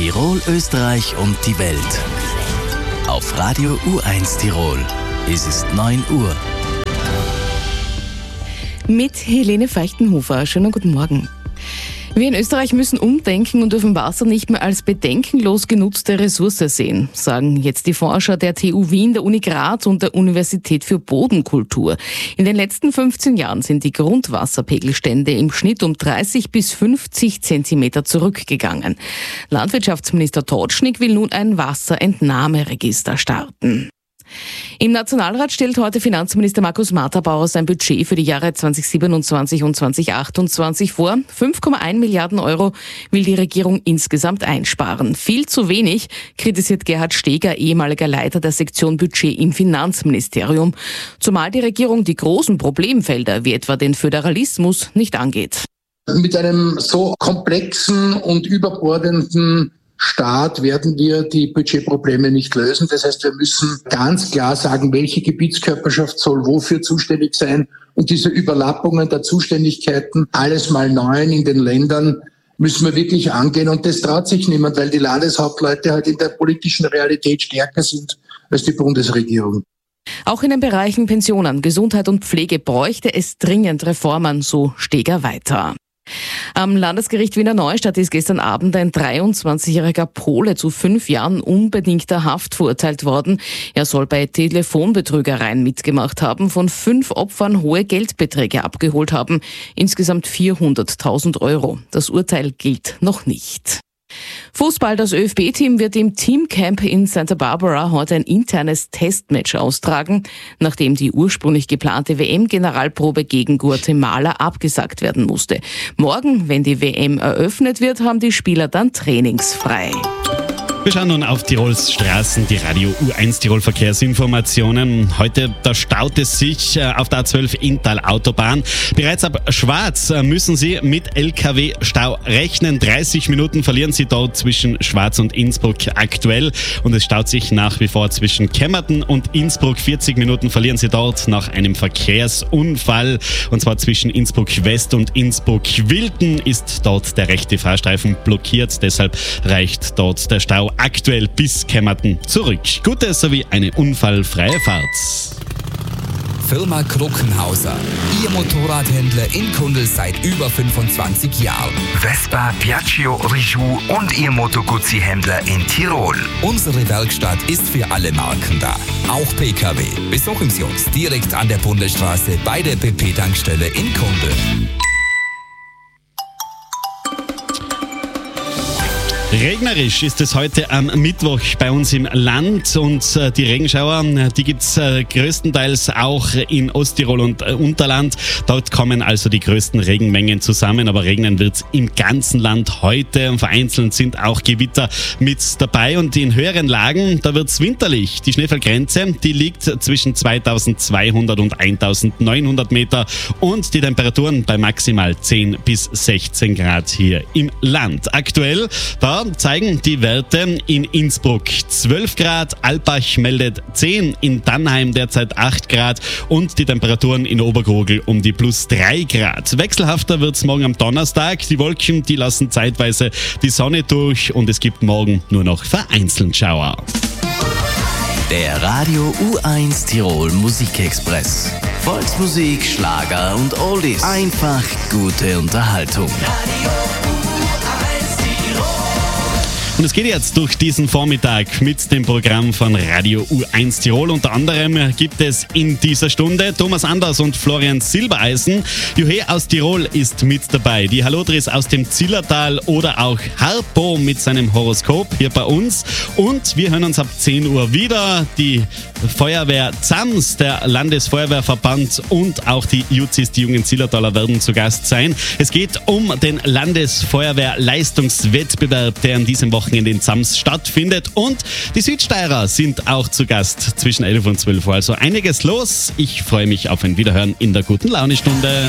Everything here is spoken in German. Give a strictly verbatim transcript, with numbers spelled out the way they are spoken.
Tirol, Österreich und die Welt. Auf Radio U eins Tirol. Es ist neun Uhr. Mit Helene Feichtenhofer. Schönen guten Morgen. Wir in Österreich müssen umdenken und dürfen Wasser nicht mehr als bedenkenlos genutzte Ressource sehen, sagen jetzt die Forscher der T U Wien, der Uni Graz und der Universität für Bodenkultur. In den letzten fünfzehn Jahren sind die Grundwasserpegelstände im Schnitt um dreißig bis fünfzig Zentimeter zurückgegangen. Landwirtschaftsminister Totschnig will nun ein Wasserentnahmeregister starten. Im Nationalrat stellt heute Finanzminister Markus Matterbauer sein Budget für die Jahre zwanzig siebenundzwanzig und zwanzig achtundzwanzig vor. fünf Komma eins Milliarden Euro will die Regierung insgesamt einsparen. Viel zu wenig, kritisiert Gerhard Steger, ehemaliger Leiter der Sektion Budget im Finanzministerium. Zumal die Regierung die großen Problemfelder, wie etwa den Föderalismus, nicht angeht. Mit einem so komplexen und überbordenden Staat werden wir die Budgetprobleme nicht lösen. Das heißt, wir müssen ganz klar sagen, welche Gebietskörperschaft soll wofür zuständig sein. Und diese Überlappungen der Zuständigkeiten, alles mal neun in den Ländern, müssen wir wirklich angehen. Und das traut sich niemand, weil die Landeshauptleute halt in der politischen Realität stärker sind als die Bundesregierung. Auch in den Bereichen Pensionen, Gesundheit und Pflege bräuchte es dringend Reformen, so Steger weiter. Am Landesgericht Wiener Neustadt ist gestern Abend ein dreiundzwanzigjähriger Pole zu fünf Jahren unbedingter Haft verurteilt worden. Er soll bei Telefonbetrügereien mitgemacht haben, von fünf Opfern hohe Geldbeträge abgeholt haben, insgesamt vierhunderttausend Euro. Das Urteil gilt noch nicht. Fußball, das Ö F B-Team wird im Teamcamp in Santa Barbara heute ein internes Testmatch austragen, nachdem die ursprünglich geplante W M-Generalprobe gegen Guatemala abgesagt werden musste. Morgen, wenn die W M eröffnet wird, haben die Spieler dann trainingsfrei. Wir schauen nun auf Tirols Straßen, die Radio U eins Tirol Verkehrsinformationen. Heute, da staut es sich auf der A zwölf Inntal Autobahn. Bereits ab Schwaz müssen Sie mit L K W-Stau rechnen. dreißig Minuten verlieren Sie dort zwischen Schwaz und Innsbruck aktuell. Und es staut sich nach wie vor zwischen Kemmerton und Innsbruck. vierzig Minuten verlieren Sie dort nach einem Verkehrsunfall. Und zwar zwischen Innsbruck West und Innsbruck Wilden ist dort der rechte Fahrstreifen blockiert. Deshalb reicht dort der Stau aktuell bis Kemmerton zurück. Gute sowie eine unfallfreie Fahrt. Firma Kruckenhauser. Ihr Motorradhändler in Kundl seit über fünfundzwanzig Jahren. Vespa, Piaggio, Rijou und Ihr Moto Guzzi-Händler in Tirol. Unsere Werkstatt ist für alle Marken da. Auch P K W. Besuchen Sie uns direkt an der Bundesstraße bei der B P-Tankstelle in Kundl. Regnerisch ist es heute am Mittwoch bei uns im Land und äh, die Regenschauer, die gibt's äh, größtenteils auch in Osttirol und äh, Unterland. Dort kommen also die größten Regenmengen zusammen, aber regnen wird's im ganzen Land heute. Vereinzelt sind auch Gewitter mit dabei und in höheren Lagen, da wird's winterlich. Die Schneefallgrenze, die liegt zwischen zweitausendzweihundert und eintausendneunhundert Meter und die Temperaturen bei maximal zehn bis sechzehn Grad hier im Land. Aktuell, da zeigen die Werte in Innsbruck zwölf Grad, Alpbach meldet zehn, in Dannheim derzeit acht Grad und die Temperaturen in Obergurgl um die plus drei Grad. Wechselhafter wird es morgen am Donnerstag. Die Wolken, die lassen zeitweise die Sonne durch und es gibt morgen nur noch vereinzelt Schauer. Der Radio U eins Tirol Musikexpress. Volksmusik, Schlager und Oldies. Einfach gute Unterhaltung. Und es geht jetzt durch diesen Vormittag mit dem Programm von Radio U eins Tirol. Unter anderem gibt es in dieser Stunde Thomas Anders und Florian Silbereisen. Juhe aus Tirol ist mit dabei. Die Hallodris aus dem Zillertal oder auch Harpo mit seinem Horoskop hier bei uns. Und wir hören uns ab zehn Uhr wieder. Die Feuerwehr Zams, der Landesfeuerwehrverband und auch die Juzis, die jungen Zillertaler, werden zu Gast sein. Es geht um den Landesfeuerwehrleistungswettbewerb, der an diesem Wochenende in Zams stattfindet. Und die Südsteirer sind auch zu Gast zwischen elf und zwölf Uhr. Also einiges los. Ich freue mich auf ein Wiederhören in der guten Laune-Stunde.